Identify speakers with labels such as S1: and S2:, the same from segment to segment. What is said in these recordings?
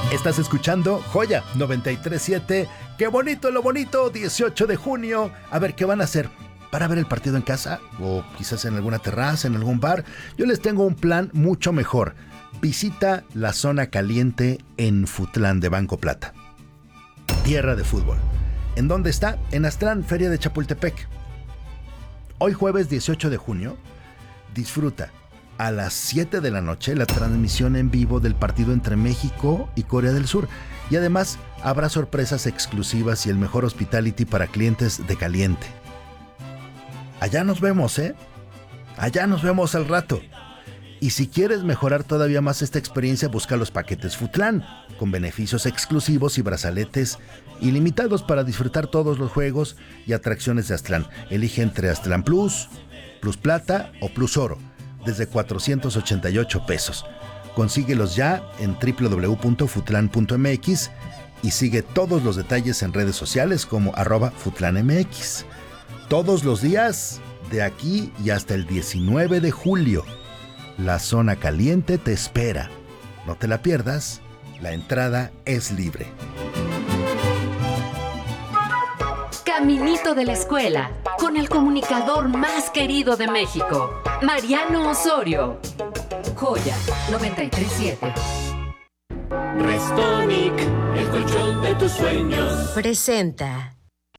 S1: Estás escuchando Joya 93.7. ¡Qué bonito lo bonito! 18 de junio. A ver, ¿qué van a hacer? ¿Para ver el partido en casa? ¿O quizás en alguna terraza, en algún bar? Yo les tengo un plan mucho mejor. Visita la zona caliente en Futlán de Banco Plata. Tierra de fútbol. ¿En dónde está? En Aztlán, Feria de Chapultepec. Hoy jueves 18 de junio, disfruta a las 7 de la noche la transmisión en vivo del partido entre México y Corea del Sur. Y además habrá sorpresas exclusivas y el mejor hospitality para clientes de Caliente. Allá nos vemos, ¿eh? Allá nos vemos al rato. Y si quieres mejorar todavía más esta experiencia, busca los paquetes Futlán, con beneficios exclusivos y brazaletes ilimitados para disfrutar todos los juegos y atracciones de Aztlán. Elige entre Aztlán Plus, Plus Plata o Plus Oro, desde 488 pesos. Consíguelos ya en www.futlan.mx y sigue todos los detalles en redes sociales como @futlanmx. Todos los días, de aquí y hasta el 19 de julio. La zona caliente te espera. No te la pierdas, la entrada es libre.
S2: Caminito de la escuela, con el comunicador más querido de México, Mariano Osorio. Joya 93.7.
S3: Restonic, el colchón de tus sueños.
S4: Presenta.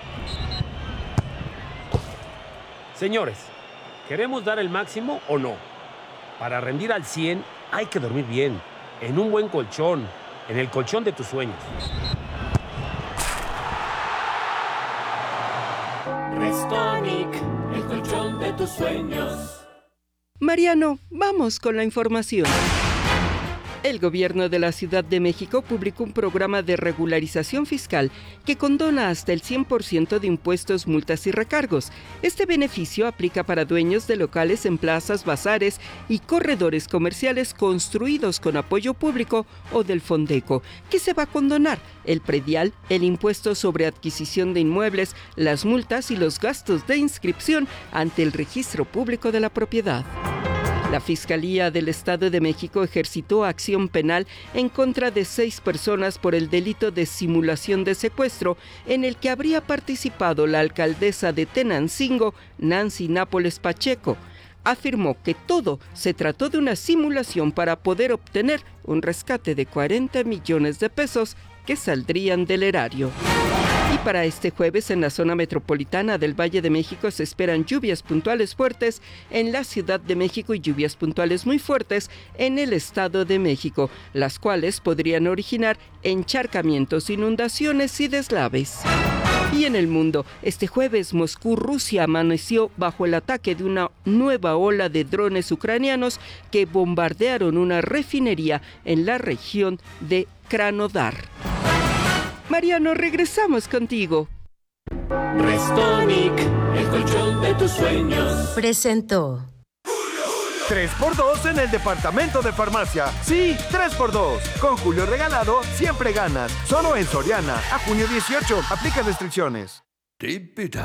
S5: Señores, ¿queremos dar el máximo o no? Para rendir al 100 hay que dormir bien, en un buen colchón, en el colchón de tus sueños.
S3: Restonic, el colchón de tus sueños.
S6: Mariano, vamos con la información. El gobierno de la Ciudad de México publicó un programa de regularización fiscal que condona hasta el 100% de impuestos, multas y recargos. Este beneficio aplica para dueños de locales en plazas, bazares y corredores comerciales construidos con apoyo público o del Fondeco. ¿Qué se va a condonar? El predial, el impuesto sobre adquisición de inmuebles, las multas y los gastos de inscripción ante el Registro Público de la Propiedad. La Fiscalía del Estado de México ejercitó acción penal en contra de 6 personas por el delito de simulación de secuestro, en el que habría participado la alcaldesa de Tenancingo, Nancy Nápoles Pacheco. Afirmó que todo se trató de una simulación para poder obtener un rescate de 40 millones de pesos que saldrían del erario. Y para este jueves en la zona metropolitana del Valle de México se esperan lluvias puntuales fuertes en la Ciudad de México y lluvias puntuales muy fuertes en el Estado de México, las cuales podrían originar encharcamientos, inundaciones y deslaves. Y en el mundo, este jueves Moscú, Rusia, amaneció bajo el ataque de una nueva ola de drones ucranianos que bombardearon una refinería en la región de Krasnodar. Mariano, regresamos contigo.
S3: Restonic, el colchón de tus sueños.
S4: Presentó.
S7: 3x2 en el departamento de farmacia. Sí, 3x2. Con Julio Regalado siempre ganas. Solo en Soriana. A junio 18. Aplica restricciones.